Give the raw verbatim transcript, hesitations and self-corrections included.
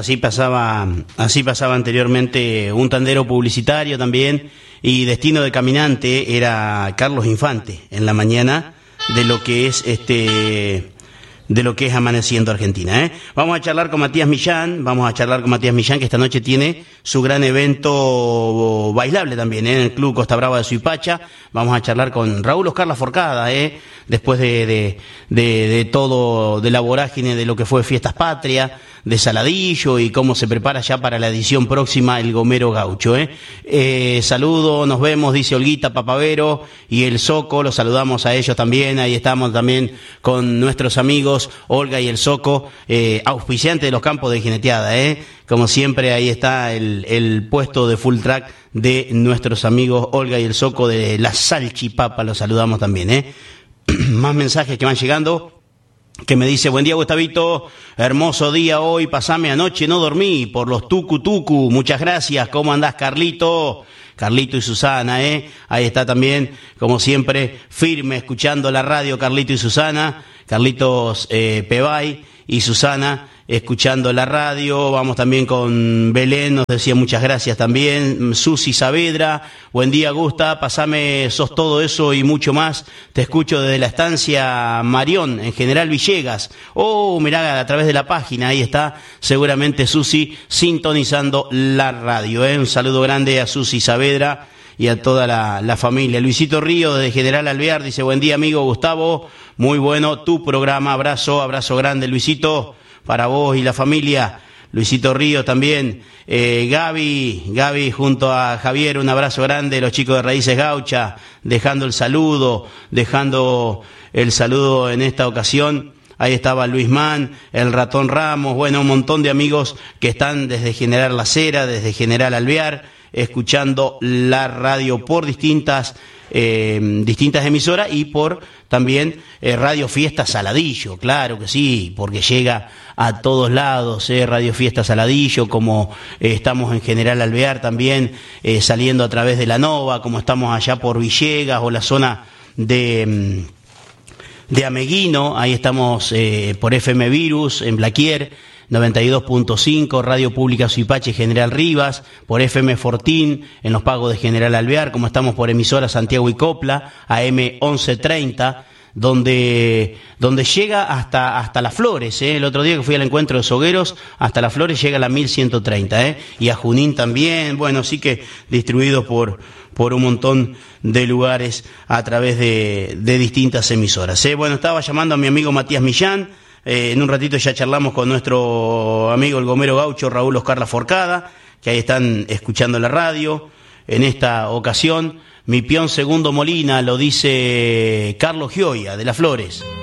así pasaba, así pasaba anteriormente un tandero publicitario también, y destino de caminante era Carlos Infante en la mañana de lo que es este de lo que es Amaneciendo Argentina, ¿eh? Vamos a charlar con Matías Millán, vamos a charlar con Matías Millán, que esta noche tiene su gran evento bailable también, ¿eh? En el Club Costa Brava de Suipacha. Vamos a charlar con Raúl Oscar Laforcada, ¿eh? Después de, de, de, de todo, de la vorágine de lo que fue Fiestas Patria, de Saladillo, y cómo se prepara ya para la edición próxima el Gomero Gaucho, ¿eh? Eh, saludo, nos vemos, dice Olguita Papavero y el Soco, los saludamos a ellos también. Ahí estamos también con nuestros amigos Olga y el Soco, eh, auspiciante de los campos de jineteada, ¿eh? Como siempre, ahí está el, el puesto de full track de nuestros amigos Olga y el Soco de la Salchipapa, los saludamos también, ¿eh? Más mensajes que van llegando, que me dice: buen día, Gustavito, hermoso día hoy, pasame anoche, no dormí por los tucu tucu, muchas gracias. ¿Cómo andás, Carlito? Carlito y Susana, ¿eh? Ahí está también, como siempre, firme, escuchando la radio, Carlito y Susana, Carlitos eh, Pebay y Susana, escuchando la radio. Vamos también con Belén, nos decía muchas gracias también. Susi Saavedra, buen día, Gusta, pasame, sos todo eso y mucho más. Te escucho desde la estancia Marión, en General Villegas. Oh, mirá, a través de la página, ahí está, seguramente Susi sintonizando la radio, ¿eh? Un saludo grande a Susi Saavedra y a toda la, la familia. Luisito Río, desde General Alvear, dice: buen día, amigo Gustavo, muy bueno tu programa, abrazo, abrazo grande, Luisito, para vos y la familia. Luisito Río también, eh, Gaby, Gaby junto a Javier, un abrazo grande, los chicos de Raíces Gaucha, dejando el saludo, dejando el saludo en esta ocasión. Ahí estaba Luis Man, el Ratón Ramos, bueno, un montón de amigos que están desde General La Cera, desde General Alvear, escuchando la radio por distintas eh, distintas emisoras y por también eh, Radio Fiesta Saladillo, claro que sí, porque llega a todos lados, eh, Radio Fiesta Saladillo, como eh, estamos en General Alvear también, eh, saliendo a través de la Nova, como estamos allá por Villegas o la zona de, de Ameguino, ahí estamos eh, por F M Virus, en Blaquier, noventa y dos punto cinco, Radio Pública Suipacha General Rivas, por F M Fortín, en los pagos de General Alvear, como estamos por emisora Santiago y Copla, A M once treinta, donde donde llega hasta hasta Las Flores, ¿eh? El otro día que fui al encuentro de Sogueros, hasta Las Flores llega la mil ciento treinta, ¿eh? Y a Junín también, bueno, sí que distribuidos por por un montón de lugares a través de, de distintas emisoras, ¿eh? Bueno, estaba llamando a mi amigo Matías Millán. Eh, en un ratito ya charlamos con nuestro amigo el Gomero Gaucho, Raúl Oscar Laforcada, que ahí están escuchando la radio. En esta ocasión, mi peón Segundo Molina, lo dice Carlos Gioia, de Las Flores.